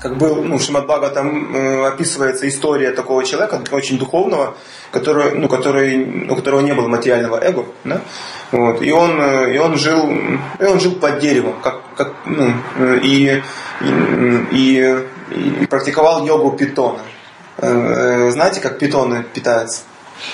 как был, в Шримад Бхагаватам описывается история такого человека, очень духовного, у которого не было материального эго, да? Вот, и он жил под деревом, и практиковал йогу питона. Знаете, как питоны питаются?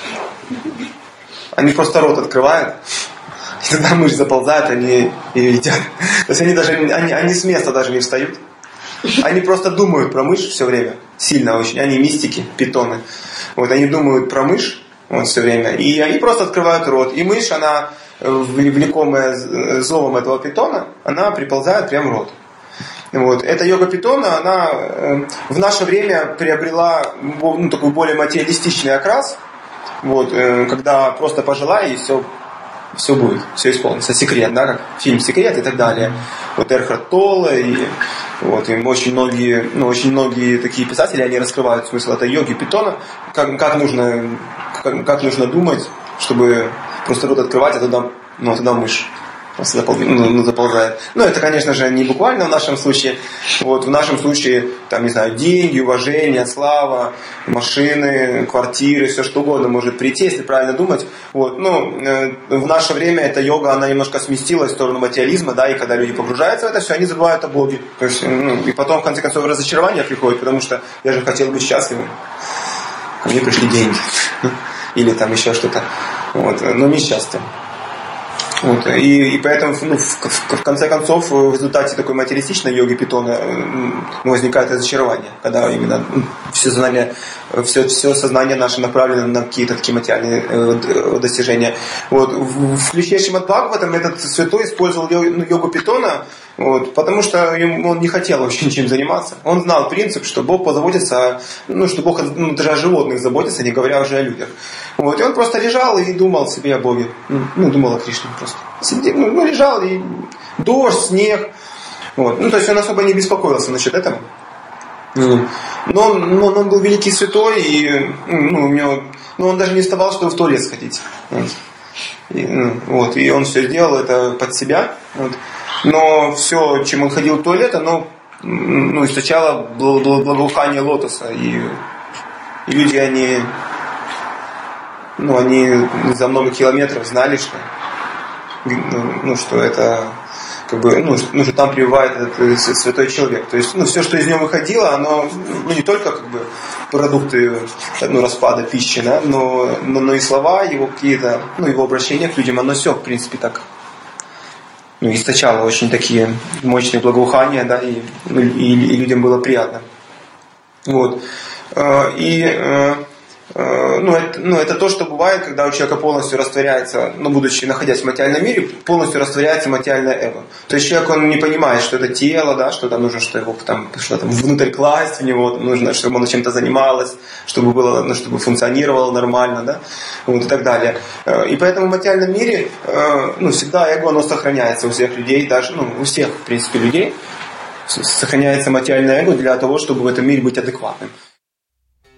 Они просто рот открывают, и тогда мышь заползает, они ее едят. То есть они с места даже не встают. Они просто думают про мышь все время. Сильно очень. Они мистики, питоны. Вот, они думают про мышь все время. И они просто открывают рот. И мышь, она, влекомая зовом этого питона, она приползает прямо в рот. Вот. Эта йога питона, она в наше время приобрела такой более материалистичный окрас. Вот, когда просто пожелай, и все будет, все исполнится. Секрет, да, как фильм «Секрет» и так далее. Вот Эрхард Толле и очень многие такие писатели, они раскрывают смысл этой йоги питона, как нужно думать, чтобы просто рот открывать, а туда мышь просто заползает. Это, конечно же, не буквально в нашем случае. Вот, в нашем случае, деньги, уважение, слава, машины, квартиры, все что угодно может прийти, если правильно думать. Вот, в наше время эта йога, она немножко сместилась в сторону материализма, да, и когда люди погружаются в это все, они забывают о Боге. То есть, и потом, в конце концов, разочарование приходит, потому что я же хотел быть счастливым. Ко мне пришли деньги. Или еще что-то. Вот, но несчастье. Вот, и поэтому в конце концов в результате такой материалистичной йоги питона возникает разочарование, когда именно все сознание наше направлено на какие-то такие материальные достижения. Вот, в ключе Шримад Бхагаватам этот святой использовал йогу питона, вот, потому что он не хотел вообще ничем заниматься. Он знал принцип, что Бог позаботится, что Бог даже о животных заботится, не говоря уже о людях. Вот, и он просто лежал и думал себе о Боге. Думал о Кришне просто. Сидел, лежал, и дождь, снег. Вот. То есть он особо не беспокоился насчет этого. Но он был великий святой, и он даже не вставал, чтобы в туалет сходить. Вот. И он все сделал это под себя. Вот. Но все, чем он ходил в туалет, источало благоухание лотоса. И люди, они за много километров знали, что это что там пребывает этот святой человек. То есть, все, что из него выходило, оно не только продукты распада пищи, да, но и слова его какие-то, его обращения к людям, оно все, в принципе, так источало очень такие мощные благоухания, да, и людям было приятно. Вот. Это то, что бывает, когда у человека полностью растворяется, находясь в материальном мире, полностью растворяется материальное эго. То есть человек, он не понимает, что это тело, да, что там нужно, что внутрь класть в него, нужно, чтобы оно чем-то занималось, чтобы функционировало нормально, да, вот, и так далее. И поэтому в материальном мире, всегда эго, оно сохраняется у всех людей, даже, у всех, в принципе, людей, сохраняется материальное эго для того, чтобы в этом мире быть адекватным.